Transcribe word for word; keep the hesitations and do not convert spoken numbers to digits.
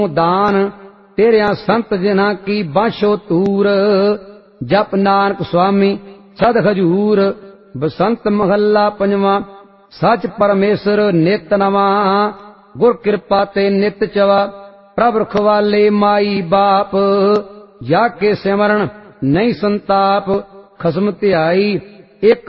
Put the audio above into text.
दान तेरिया संत जिन्हां की बाशो तूर। जप नानक स्वामी सद हजूर। बसंत महला पंजवा। सच परमेश्वर नित नवा। गुर कृपा ते नित चवा। प्रभ रखवाले माई बाप। जाके सिमरन नहीं संताप। खसम ध्याई एक